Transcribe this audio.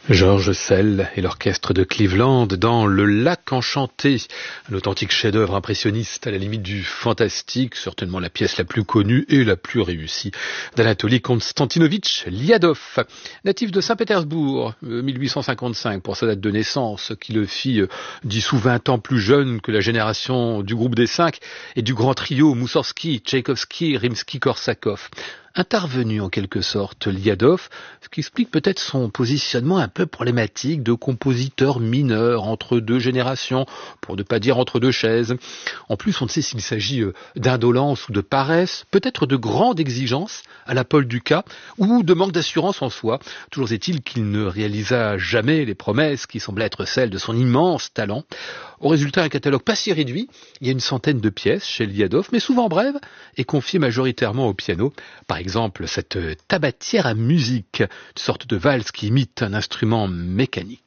George Szell et l'orchestre de Cleveland dans Le Lac Enchanté, un authentique chef-d'œuvre impressionniste à la limite du fantastique, certainement la pièce la plus connue et la plus réussie d'Anatoly Konstantinovitch Liadov, natif de Saint-Pétersbourg, 1855 pour sa date de naissance, qui le fit 10 ou 20 ans plus jeune que la génération du groupe des 5 et du grand trio Moussorgsky, Tchaïkovski, Rimsky-Korsakov. Intervenu en quelque sorte Liadov, ce qui explique peut-être son positionnement un peu problématique de compositeur mineur entre deux générations, pour ne pas dire entre deux chaises. En plus, on ne sait s'il s'agit d'indolence ou de paresse, peut-être de grande exigence à la Paul Dukas, ou de manque d'assurance en soi. Toujours est-il qu'il ne réalisa jamais les promesses qui semblaient être celles de son immense talent. Au résultat, un catalogue pas si réduit, il y a une centaine de pièces chez Liadov, mais souvent brèves et confiées majoritairement au piano. Par exemple, cette tabatière à musique, une sorte de valse qui imite un instrument mécanique.